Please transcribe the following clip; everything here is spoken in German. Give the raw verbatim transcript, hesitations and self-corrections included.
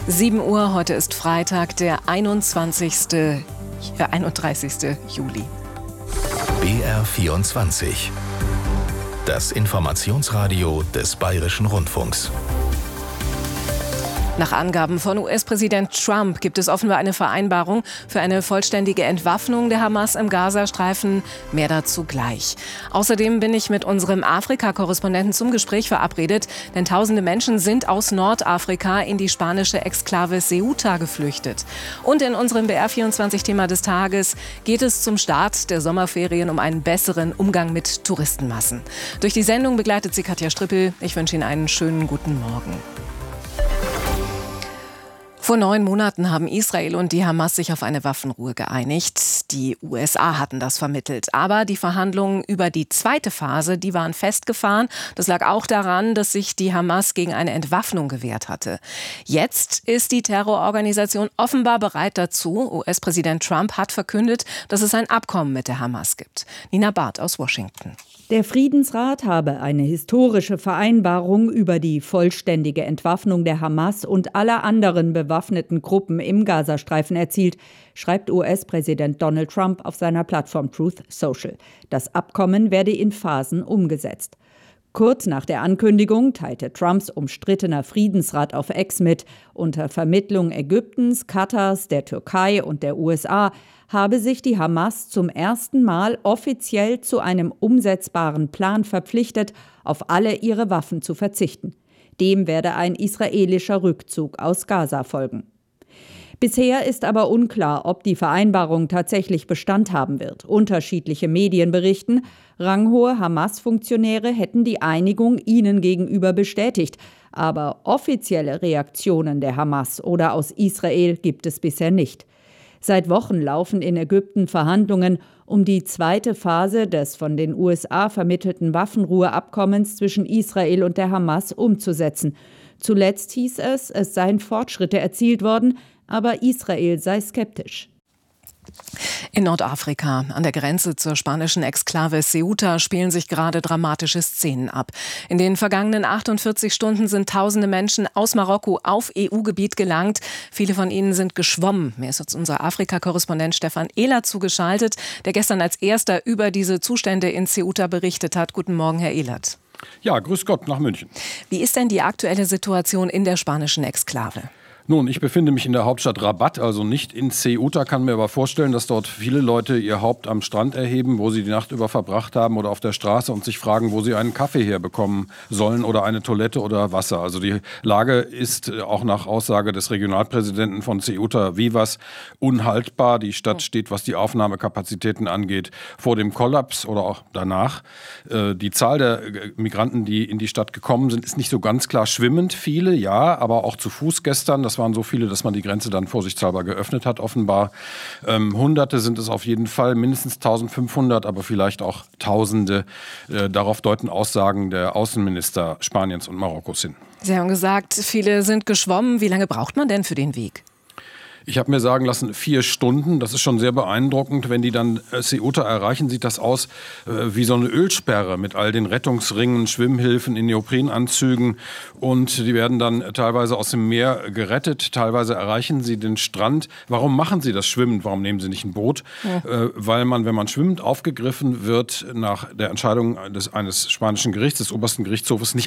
sieben Uhr, heute ist Freitag, der einundzwanzigste, äh, einunddreißigste Juli. B R vierundzwanzig. Das Informationsradio des Bayerischen Rundfunks. Nach Angaben von U S-Präsident Trump gibt es offenbar eine Vereinbarung für eine vollständige Entwaffnung der Hamas im Gazastreifen. Mehr dazu gleich. Außerdem bin ich mit unserem Afrika-Korrespondenten zum Gespräch verabredet, denn tausende Menschen sind aus Nordafrika in die spanische Exklave Ceuta geflüchtet. Und in unserem B R vierundzwanzig-Thema des Tages geht es zum Start der Sommerferien um einen besseren Umgang mit Touristenmassen. Durch die Sendung begleitet sie Katja Strippel. Ich wünsche Ihnen einen schönen guten Morgen. Vor neun Monaten haben Israel und die Hamas sich auf eine Waffenruhe geeinigt. Die U S A hatten das vermittelt. Aber die Verhandlungen über die zweite Phase, die waren festgefahren. Das lag auch daran, dass sich die Hamas gegen eine Entwaffnung gewehrt hatte. Jetzt ist die Terrororganisation offenbar bereit dazu. U S-Präsident Trump hat verkündet, dass es ein Abkommen mit der Hamas gibt. Nina Barth aus Washington. Der Friedensrat habe eine historische Vereinbarung über die vollständige Entwaffnung der Hamas und aller anderen bewaffneten Gruppen im Gazastreifen erzielt, schreibt U S-Präsident Donald Trump auf seiner Plattform Truth Social. Das Abkommen werde in Phasen umgesetzt. Kurz nach der Ankündigung teilte Trumps umstrittener Friedensrat auf X mit, unter Vermittlung Ägyptens, Katars, der Türkei und der U S A habe sich die Hamas zum ersten Mal offiziell zu einem umsetzbaren Plan verpflichtet, auf alle ihre Waffen zu verzichten. Dem werde ein israelischer Rückzug aus Gaza folgen. Bisher ist aber unklar, ob die Vereinbarung tatsächlich Bestand haben wird. Unterschiedliche Medien berichten, ranghohe Hamas-Funktionäre hätten die Einigung ihnen gegenüber bestätigt. Aber offizielle Reaktionen der Hamas oder aus Israel gibt es bisher nicht. Seit Wochen laufen in Ägypten Verhandlungen, um die zweite Phase des von den U S A vermittelten Waffenruheabkommens zwischen Israel und der Hamas umzusetzen. Zuletzt hieß es, es seien Fortschritte erzielt worden, aber Israel sei skeptisch. In Nordafrika, an der Grenze zur spanischen Exklave Ceuta, spielen sich gerade dramatische Szenen ab. In den vergangenen achtundvierzig Stunden sind tausende Menschen aus Marokko auf E U-Gebiet gelangt. Viele von ihnen sind geschwommen. Mir ist jetzt unser Afrika-Korrespondent Stefan Ehlert zugeschaltet, der gestern als erster über diese Zustände in Ceuta berichtet hat. Guten Morgen, Herr Ehlert. Ja, grüß Gott nach München. Wie ist denn die aktuelle Situation in der spanischen Exklave? Nun, ich befinde mich in der Hauptstadt Rabat, also nicht in Ceuta, kann mir aber vorstellen, dass dort viele Leute ihr Haupt am Strand erheben, wo sie die Nacht über verbracht haben oder auf der Straße und sich fragen, wo sie einen Kaffee herbekommen sollen oder eine Toilette oder Wasser. Also die Lage ist auch nach Aussage des Regionalpräsidenten von Ceuta Vivas unhaltbar. Die Stadt steht, was die Aufnahmekapazitäten angeht, vor dem Kollaps oder auch danach. Die Zahl der Migranten, die in die Stadt gekommen sind, ist nicht so ganz klar schwimmend. Viele, ja, aber auch zu Fuß gestern. Das waren so viele, dass man die Grenze dann vorsichtshalber geöffnet hat, offenbar. Ähm, Hunderte sind es auf jeden Fall, mindestens eintausendfünfhundert, aber vielleicht auch Tausende. Äh, darauf deuten Aussagen der Außenminister Spaniens und Marokkos hin. Sie haben gesagt, viele sind geschwommen. Wie lange braucht man denn für den Weg? Ich habe mir sagen lassen, vier Stunden, das ist schon sehr beeindruckend. Wenn die dann Ceuta erreichen, sieht das aus äh, wie so eine Ölsperre mit all den Rettungsringen, Schwimmhilfen in Neoprenanzügen. Und die werden dann teilweise aus dem Meer gerettet, teilweise erreichen sie den Strand. Warum machen sie das schwimmend? Warum nehmen sie nicht ein Boot? Ja. Äh, weil man, wenn man schwimmend aufgegriffen wird, nach der Entscheidung des, eines spanischen Gerichts, des obersten Gerichtshofes, nicht